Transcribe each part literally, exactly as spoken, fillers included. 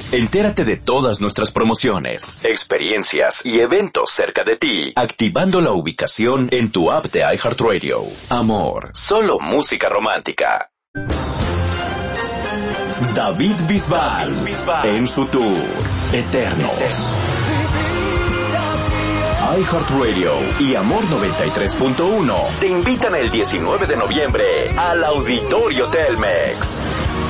Entérate de todas nuestras promociones, experiencias y eventos cerca de ti, activando la ubicación en tu app de iHeartRadio. Amor, solo música romántica. David Bisbal, David Bisbal en su tour Eternos. iHeartRadio y Amor noventa y tres punto uno te invitan el diecinueve de noviembre al Auditorio Telmex.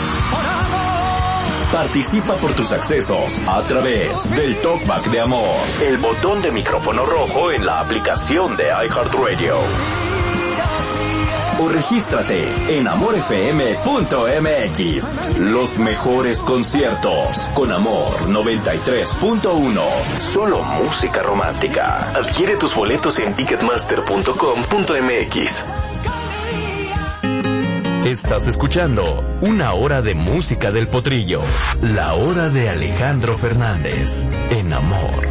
Participa por tus accesos a través del Talkback de Amor, el botón de micrófono rojo en la aplicación de iHeartRadio. O regístrate en amor f m punto m x. Los mejores conciertos con Amor noventa y tres punto uno. Solo música romántica. Adquiere tus boletos en ticketmaster punto com punto m x. Estás escuchando Una Hora de Música del Potrillo, la hora de Alejandro Fernández, en Amor.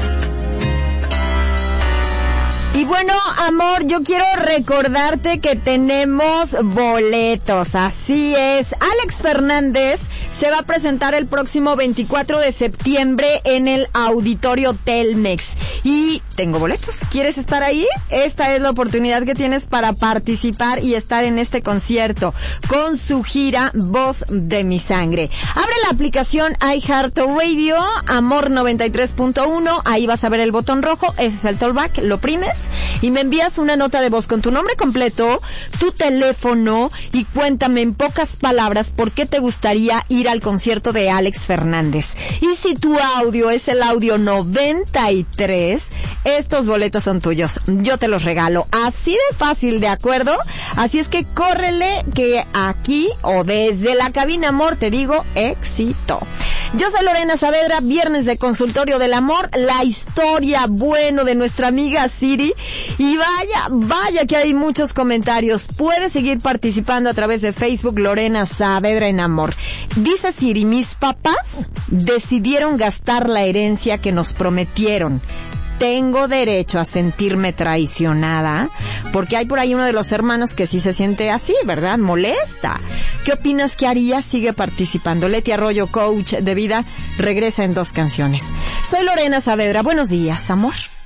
Y bueno, amor, yo quiero recordarte que tenemos boletos, así es. Alex Fernández se va a presentar el próximo veinticuatro de septiembre en el Auditorio Telmex. Y tengo boletos. ¿Quieres estar ahí? Esta es la oportunidad que tienes para participar y estar en este concierto con su gira Voz de mi Sangre. Abre la aplicación iHeartRadio, Amor noventa y tres punto uno. Ahí vas a ver el botón rojo. Ese es el Talkback. Lo primes y me envías una nota de voz con tu nombre completo, tu teléfono y cuéntame en pocas palabras por qué te gustaría ir al concierto de Alex Fernández. Y si tu audio es el audio noventa y tres, estos boletos son tuyos. Yo te los regalo. Así de fácil, ¿de acuerdo? Así es que córrele, que aquí o desde la cabina Amor te digo éxito. Yo soy Lorena Saavedra, viernes de Consultorio del Amor, la historia bueno de nuestra amiga Siri. Y vaya, vaya que hay muchos comentarios. Puedes seguir participando a través de Facebook, Lorena Saavedra en Amor. Dice Siri, mis papás decidieron gastar la herencia que nos prometieron. ¿Tengo derecho a sentirme traicionada? Porque hay por ahí uno de los hermanos que sí se siente así, ¿verdad? Molesta. ¿Qué opinas que haría? Sigue participando. Leti Arroyo, coach de vida, regresa en dos canciones. Soy Lorena Saavedra. Buenos días, amor.